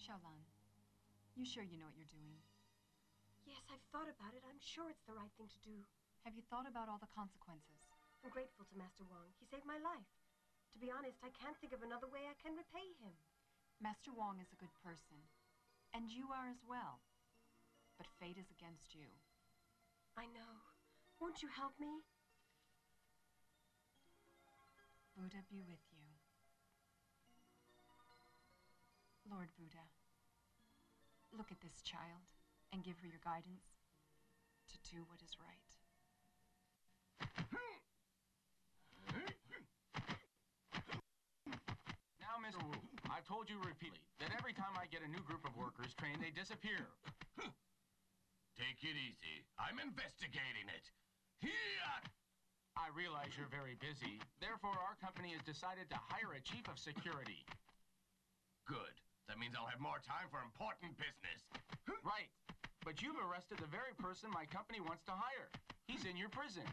Xiaolan, you sure you know what you're doing? Yes, I've thought about it. I'm sure it's the right thing to do. Have you thought about all the consequences? I'm grateful to Master Wong. He saved my life. To be honest, I can't think of another way I can repay him. Master Wong is a good person, and you are as well. But fate is against you. I know. Won't you help me? Buddha be with you. Lord Buddha, look at this child and give her your guidance to do what is right. Now, Mr. Wu, I've told you repeatedly that every time I get a new group of workers trained, they disappear. Take it easy. I'm investigating it. Here! I realize you're very busy. Therefore, our company has decided to hire a chief of security. Good. That means I'll have more time for important business. Right. But you've arrested the very person my company wants to hire. He's in your prison.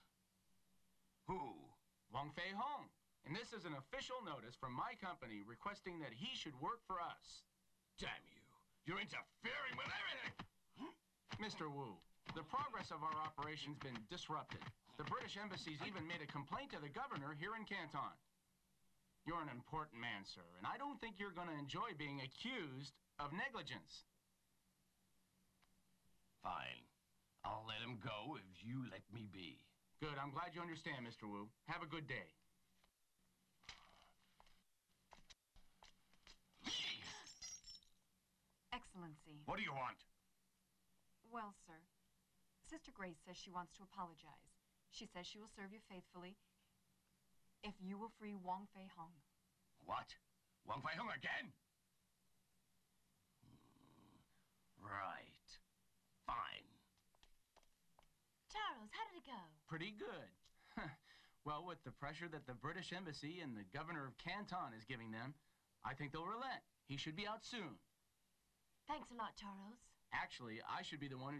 Who? Wong Fei Hong. And this is an official notice from my company requesting that he should work for us. Damn you. You're interfering with everything! Mr. Wu, the progress of our operation's been disrupted. The British Embassy's even made a complaint to the governor here in Canton. You're an important man, sir, and I don't think you're going to enjoy being accused of negligence. Fine. I'll let him go if you let me be. Good. I'm glad you understand, Mr. Wu. Have a good day. Excellency. What do you want? Well, sir, Sister Grace says she wants to apologize. She says she will serve you faithfully if you will free Wong Fei Hong. What? Wong Fei Hong again? Right. Fine. Charles, how did it go? Pretty good. Well, with the pressure that the British Embassy and the governor of Canton is giving them, I think they'll relent. He should be out soon. Thanks a lot, Charles. Actually, I should be the one who